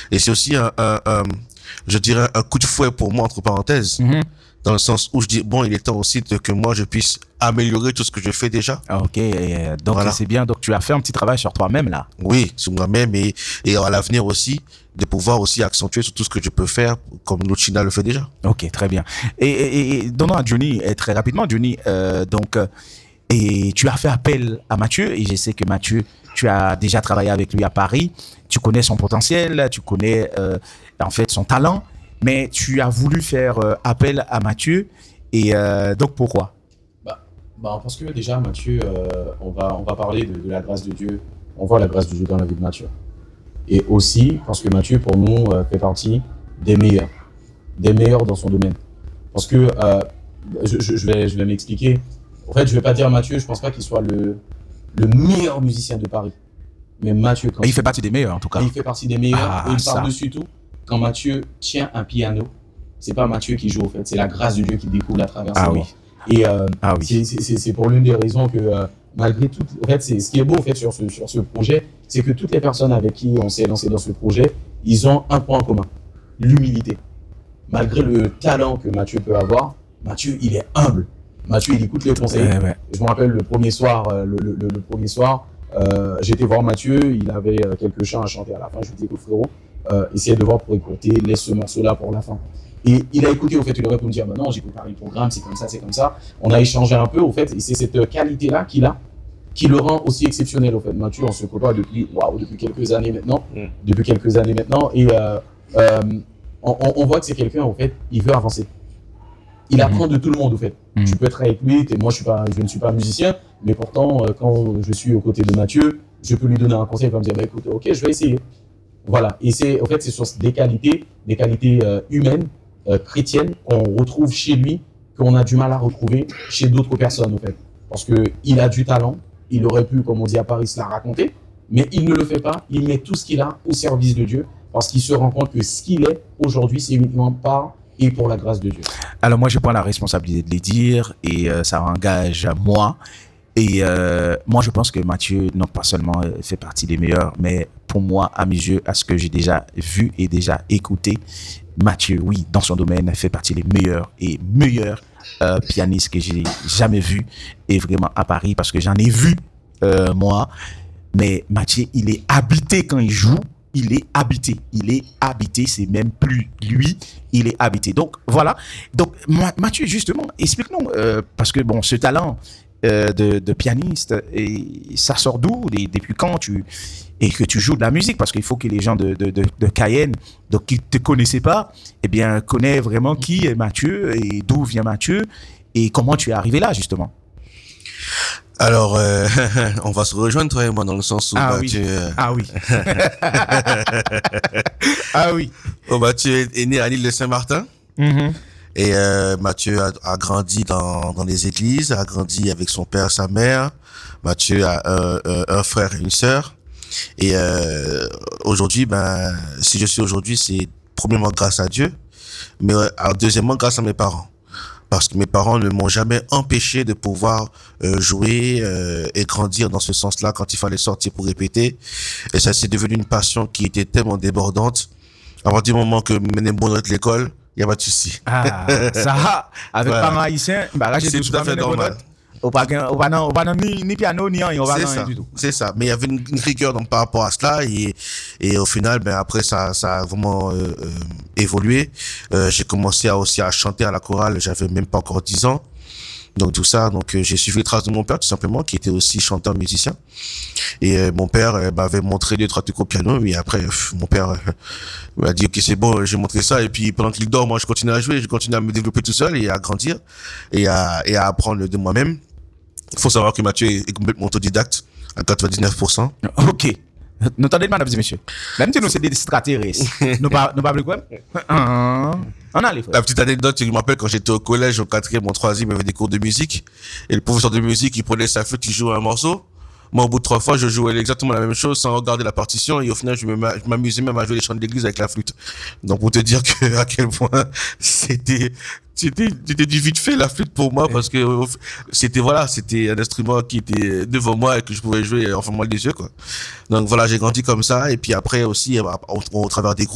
Et c'est aussi je dirais un coup de fouet pour moi, entre parenthèses. Dans le sens où je dis, bon, il est temps aussi que moi, je puisse améliorer tout ce que je fais déjà. Ok, donc voilà. C'est bien. Donc, tu as fait un petit travail sur toi-même, là. Oui, sur moi-même et à l'avenir aussi, de pouvoir aussi accentuer sur tout ce que je peux faire, comme Lucina le fait déjà. Ok, très bien. Et donnons à Johnny, très rapidement, Johnny, et tu as fait appel à Mathieu, et je sais que Mathieu, tu as déjà travaillé avec lui à Paris, tu connais son potentiel, tu connais en fait son talent, mais tu as voulu faire appel à Mathieu, et donc pourquoi? Parce que déjà, Mathieu, on va parler de la grâce de Dieu. On voit la grâce de Dieu dans la vie de Mathieu. Et aussi, parce que Mathieu, pour nous, fait partie des meilleurs dans son domaine. Parce que, je vais m'expliquer. En fait, je ne vais pas dire Mathieu, je ne pense pas qu'il soit le meilleur musicien de Paris. Mais Mathieu, il fait partie des meilleurs, en tout cas. Il fait partie des meilleurs. Et par-dessus tout, quand Mathieu tient un piano, c'est pas Mathieu qui joue, en fait. C'est la grâce de Dieu qui découle à travers ses doigts. Et c'est pour l'une des raisons que, malgré tout, en fait, ce qui est beau, en fait, sur ce projet, c'est que toutes les personnes avec qui on s'est lancé dans ce projet, ils ont un point en commun: l'humilité. Malgré le talent que Mathieu peut avoir, Mathieu, il est humble. Mathieu, il écoute les conseils. Je me rappelle le premier soir, j'étais voir Mathieu, il avait quelques chants à chanter à la fin. Je lui ai dit, écoute frérot, essayez de voir pour écouter, laisse ce morceau-là pour la fin. Et il a écouté, au fait, il aurait pu me dire, non, j'écoute pas le programme, c'est comme ça, c'est comme ça. On a échangé un peu, au fait, et c'est cette qualité-là qu'il a, qui le rend aussi exceptionnel, au fait. Mathieu, on se côtoie depuis quelques années maintenant. Et on voit que c'est quelqu'un, au fait, il veut avancer. Il apprend de tout le monde, au fait. Tu peux être avec lui, moi, je ne suis pas musicien, mais pourtant, quand je suis aux côtés de Mathieu, je peux lui donner un conseil, il va me dire, écoute, ok, je vais essayer. Voilà. Et c'est sur des qualités humaines, chrétienne qu'on retrouve chez lui, qu'on a du mal à retrouver chez d'autres personnes, en fait. Parce qu'il a du talent, il aurait pu, comme on dit à Paris, se la raconter, mais il ne le fait pas, il met tout ce qu'il a au service de Dieu, parce qu'il se rend compte que ce qu'il est aujourd'hui, c'est uniquement par et pour la grâce de Dieu. Alors moi, je prends la responsabilité de les dire, et ça engage moi. Et moi, je pense que Mathieu, non pas seulement fait partie des meilleurs, mais pour moi, à mes yeux, à ce que j'ai déjà vu et déjà écouté, Mathieu, oui, dans son domaine, fait partie des meilleurs pianistes que j'ai jamais vus, et vraiment à Paris, parce que j'en ai vu, moi. Mais Mathieu, il est habité quand il joue. Il est habité, c'est même plus lui, il est habité. Donc, voilà. Donc, Mathieu, justement, explique-nous, parce que, bon, ce talent de pianiste, et ça sort d'où, depuis quand et que tu joues de la musique, parce qu'il faut que les gens de Cayenne, donc qui ne te connaissaient pas, eh bien, connaissent vraiment qui est Mathieu et d'où vient Mathieu et comment tu es arrivé là, justement. Alors, on va se rejoindre, toi et moi, dans le sens où Mathieu... Mathieu est né à l'île de Saint-Martin. Et Mathieu a grandi dans les églises, a grandi avec son père, sa mère. Mathieu a un frère et une sœur. Et aujourd'hui, si je suis aujourd'hui, c'est premièrement grâce à Dieu, mais deuxièmement grâce à mes parents. Parce que mes parents ne m'ont jamais empêché de pouvoir jouer et grandir dans ce sens-là quand il fallait sortir pour répéter. Et ça, c'est devenu une passion qui était tellement débordante. À partir du moment que mener bon de l'école, il n'y a pas de souci. Ça, avec parents haïtiens, c'est tout à fait normal. On va ni piano, ni rien, on va rien du tout. C'est ça. Mais il y avait une rigueur par rapport à cela et au final, après, ça a vraiment évolué. J'ai commencé aussi à chanter à la chorale, j'avais même pas encore 10 ans. Donc tout ça, j'ai suivi les traces de mon père tout simplement, qui était aussi chanteur musicien. Et mon père m'avait montré 2-3 trucs au piano. Et après, mon père m'a dit ok, c'est bon, j'ai montré ça. Et puis pendant qu'il dort, moi je continue à jouer, je continue à me développer tout seul et à grandir et à apprendre de moi-même. Il faut savoir que Mathieu est complètement autodidacte à 99%. Ok. N'entendez pas, mesdames et messieurs. Même si nous c'est des extraterrestres, nous pas quoi. On a les frères. La petite anecdote, je me rappelle quand j'étais au collège, au 4e, au 3e, il y avait des cours de musique. Et le professeur de musique, il prenait sa flûte, il jouait un morceau. Moi, au bout de 3 fois, je jouais exactement la même chose sans regarder la partition. Et au final, je m'amusais même à jouer les chants de l'église avec la flûte. Donc, pour te dire à quel point c'était du vite fait la flûte pour moi, parce que c'était un instrument qui était devant moi et que je pouvais jouer en fermant les yeux, quoi. Donc voilà, j'ai grandi comme ça. Et puis après aussi, au travers des